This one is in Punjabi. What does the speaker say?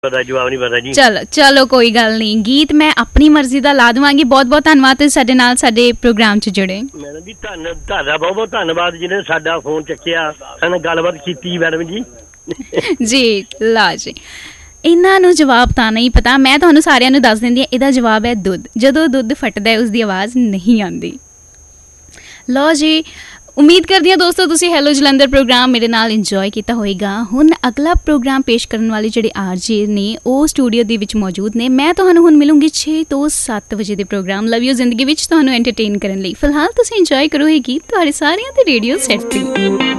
ਪਤਾ, ਜਵਾਬ ਨਹੀਂ ਪਤਾ ਜੀ। ਚਲੋ ਚਲੋ ਕੋਈ ਗੱਲ ਨਹੀਂ, ਗੀਤ ਮੈਂ ਆਪਣੀ ਮਰਜ਼ੀ ਦਾ ਲਾ ਦੇਵਾਂਗੀ। ਬਹੁਤ ਬਹੁਤ ਧੰਨਵਾਦ ਤੁਸੀਂ ਸਾਡੇ ਨਾਲ ਸਾਡੇ ਪ੍ਰੋਗਰਾਮ 'ਚ ਜੁੜੇ। ਮੈਡਮ ਜੀ ਤੁਹਾਡਾ ਬਹੁਤ ਬਹੁਤ ਧੰਨਵਾਦ ਜਿਹਨੇ ਸਾਡਾ ਫੋਨ ਚੱਕਿਆ, ਸਾਡੇ ਨਾਲ ਗੱਲਬਾਤ ਕੀਤੀ ਮੈਡਮ ਜੀ। ਜੀ ਲਾ ਜੀ, ਇਹਨਾਂ ਨੂੰ ਜਵਾਬ ਤਾਂ ਨਹੀਂ ਪਤਾ, ਮੈਂ ਤੁਹਾਨੂੰ ਸਾਰਿਆਂ ਨੂੰ ਦੱਸ ਦਿੰਦੀ ਹਾਂ। ਇਹਦਾ ਜਵਾਬ ਹੈ ਦੁੱਧ। ਜਦੋਂ ਦੁੱਧ ਫਟਦਾ ਉਸਦੀ ਆਵਾਜ਼ ਨਹੀਂ ਆਉਂਦੀ। ਲਓ ਜੀ, ਉਮੀਦ ਕਰਦੀ ਹਾਂ ਦੋਸਤੋ ਤੁਸੀਂ ਹੈਲੋ ਜਲੰਧਰ ਪ੍ਰੋਗਰਾਮ ਮੇਰੇ ਨਾਲ ਇੰਜੋਏ ਕੀਤਾ ਹੋਏਗਾ। ਹੁਣ ਅਗਲਾ ਪ੍ਰੋਗਰਾਮ ਪੇਸ਼ ਕਰਨ ਵਾਲੇ ਜਿਹੜੇ RJ ਨੇ ਉਹ ਸਟੂਡੀਓ ਦੇ ਵਿੱਚ ਮੌਜੂਦ ਨੇ। ਮੈਂ ਤੁਹਾਨੂੰ ਹੁਣ ਮਿਲੂੰਗੀ 6 ਤੋਂ 7 ਵਜੇ ਦੇ ਪ੍ਰੋਗਰਾਮ ਲਵ ਯੂ ਜ਼ਿੰਦਗੀ ਵਿੱਚ ਤੁਹਾਨੂੰ ਐਂਟਰਟੇਨ ਕਰਨ ਲਈ। ਫਿਲਹਾਲ ਤੁਸੀਂ ਇੰਜੋਏ ਕਰੋ ਇਹ ਗੀਤ ਤੁਹਾਡੇ ਸਾਰਿਆਂ ਦੇ ਰੇਡੀਓ ਸੈੱਟ 'ਤੇ।